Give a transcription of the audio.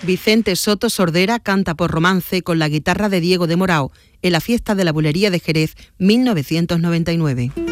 Vicente Soto Sordera canta por romance con la guitarra de Diego de Morao en la fiesta de la Bulería de Jerez 1999.